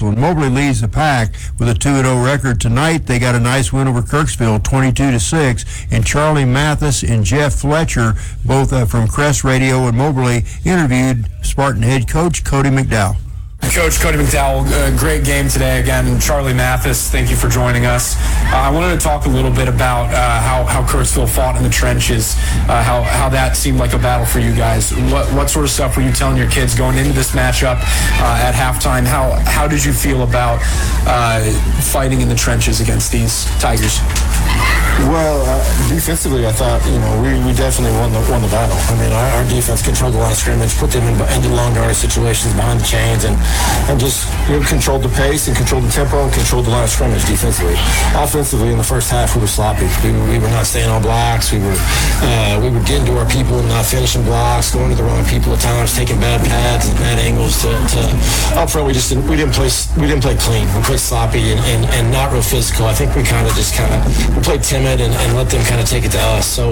Kirksville. And Moberly leads the pack with a 2-0 record. Tonight they got a nice win over Kirksville, 22-6. And Charlie Mathis and Jeff Fletcher, both from Crest Radio and Moberly, interviewed Spartan head coach Cody McDowell. Coach Cody McDowell, great game today. Again, Charlie Mathis, thank you for joining us. I wanted to talk a little bit about how Kirksville fought in the trenches, how that seemed like a battle for you guys. What sort of stuff were you telling your kids going into this matchup at halftime? How did you feel about fighting in the trenches against these Tigers? Well, defensively, I thought, we definitely won the battle. I mean, our defense controlled the line of scrimmage, put them into long yardage situations behind the chains, and just controlled the pace and controlled the tempo and controlled the line of scrimmage defensively. Offensively, in the first half, we were sloppy. We were not staying on blocks. We were getting to our people and not finishing blocks, going to the wrong people at times, taking bad pads and bad angles. Up front, we didn't play clean. We played sloppy and not real physical. I think we played timid and let them kind of take it to us. So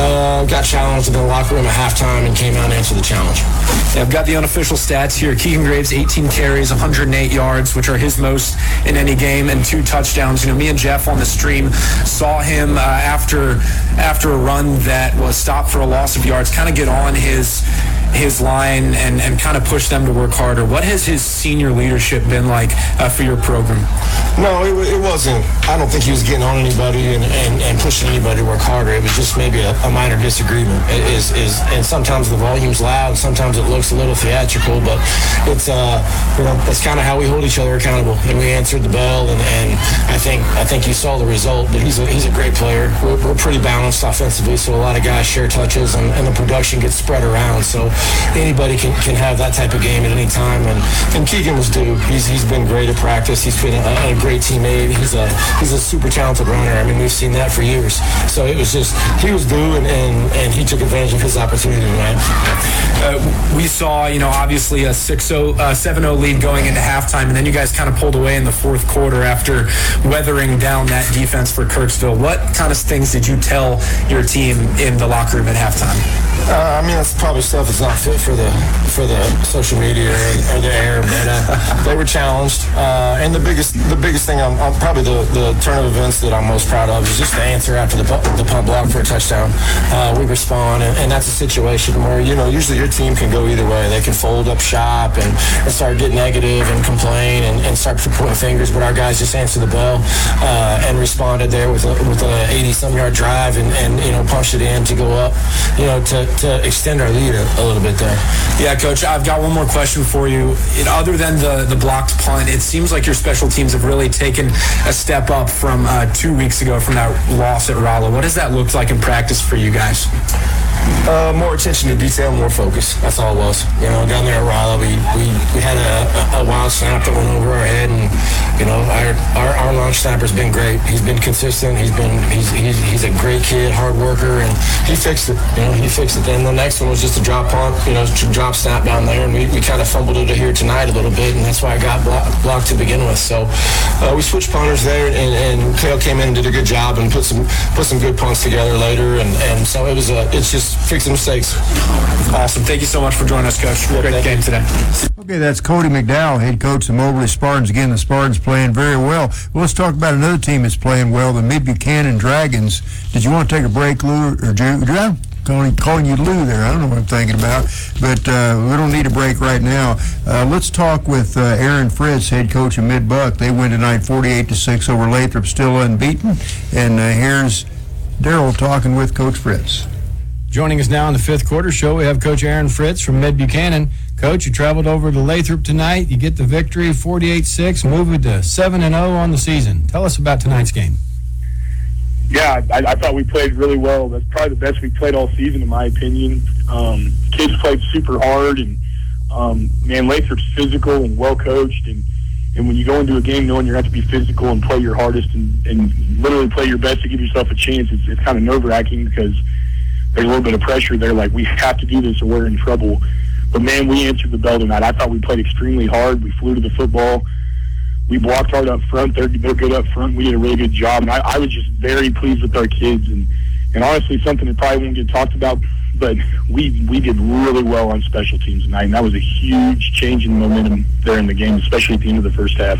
got challenged in the locker room at halftime and came out and answered the challenge. Yeah, I've got the unofficial stats here. Keegan Graves, 18 carries, 108 yards, which are his most in any game, and 2 touchdowns. Me and Jeff on the stream saw him after a run that was stopped for a loss of yards, kind of get on his line and kind of push them to work harder. What has his senior leadership been like for your program? No, it wasn't. I don't think he was getting on anybody and pushing anybody to work harder. It was just maybe a minor disagreement. And sometimes the volume's loud, sometimes it looks a little theatrical, but it's that's kind of how we hold each other accountable. And we answered the bell, and I think you saw the result. But he's a great player. We're pretty balanced offensively, so a lot of guys share touches, and the production gets spread around. So anybody can have that type of game at any time. And Keegan was due. He's been great at practice. He's been a great teammate. He's a super talented runner. I mean, we've seen that for years. So it was just, he was due, and he took advantage of his opportunity tonight. We saw, obviously a 7-0 lead going into halftime, and then you guys kind of pulled away in the fourth quarter after weathering down that defense for Kirksville. What kind of things did you tell your team in the locker room at halftime? That's probably stuff that's not fit for the social media or the air, but they were challenged. And the biggest thing, probably the turn of events that I'm most proud of is just the answer after the punt block for a touchdown. We respond, and that's a situation where, usually your team can go either way. They can fold up shop and start getting negative and complain and start pointing fingers, but our guys just answered the bell and responded there with a 80-some yard drive and punched it in to go up, to extend our lead a little bit there. Yeah, Coach, I've got one more question for you. Other than the blocked punt, it seems like your special teams have really taken a step up from 2 weeks ago from that loss at Rolla. What does that look like in practice for you guys? More attention to detail, more focus. That's all it was. Down there at Rolla, we had a wild snap that went over our head, and our launch snapper's been great. He's been consistent. He's a great kid, hard worker, and he fixed it. He fixed it. Then the next one was just a drop punt, drop snap down there, and we kind of fumbled it here tonight a little bit, and that's why I got blocked to begin with. So we switched punters there, and Kale came in and did a good job and put some good punts together later, and so it's just fixing mistakes. Awesome. Thank you so much for joining us, Coach. Great game today. Okay, that's Cody McDowell, head coach of the Moberly Spartans. Again, the Spartans playing very well. Well, let's talk about another team that's playing well, the Mid-Buchanan Dragons. Did you want to take a break, Lou, or Drew? Calling you Lou there. I don't know what I'm thinking about, but we don't need a break right now. Let's talk with Aaron Fritz, head coach of Mid-Buck. They win tonight 48-6 over Lathrop, still unbeaten. And here's Daryl talking with Coach Fritz. Joining us now in the fifth quarter show, we have Coach Aaron Fritz from Mid-Buchanan. Coach, you traveled over to Lathrop tonight. You get the victory, 48-6, moving to 7-0 on the season. Tell us about tonight's game. Yeah, I thought we played really well. That's probably the best we played all season, in my opinion. Kids played super hard, and Lathrop's physical and well coached, and when you go into a game knowing you have to be physical and play your hardest and literally play your best to give yourself a chance, it's kind of nerve-wracking because there's a little bit of pressure there, like we have to do this or we're in trouble. But, man, we answered the bell tonight. I thought we played extremely hard. We flew to the football. We blocked hard up front. They're good up front. We did a really good job. And I was just very pleased with our kids. And honestly, something that probably won't get talked about, but we did really well on special teams tonight. And that was a huge change in momentum there in the game, especially at the end of the first half.